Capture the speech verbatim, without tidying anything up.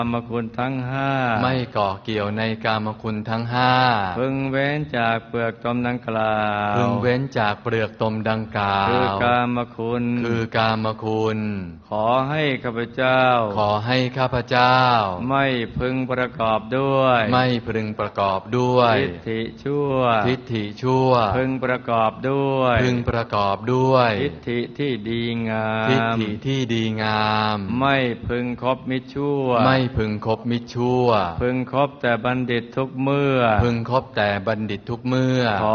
กามคุณทั้งห้าไม่เกาะเกี่ยวในกามคุณทั้งห้าพึงเว้นจากเปลือกตมดังกล่าวพึงเว้นจากเปลือกตมดังกล่าวคือกามคุณคือกามคุณขอให้ข้าพเจ้าขอให้ข้าพเจ้าไม่พึงประกอบด้วยไม่พึงประกอบด้วยทิฏฐิชั่วทิฏฐิชั่วพึงประกอบด้วยพึงประกอบด้วยทิฏฐิที่ดีงามทิฏฐิที่ดีงามไม่พึงคบมิจฉาชั่วไม่พึงคบมิจฉาชั่วพึงคบแต่บัณฑิตทุกเมื่อพึงคบแต่บัณฑิตทุกเมื่อ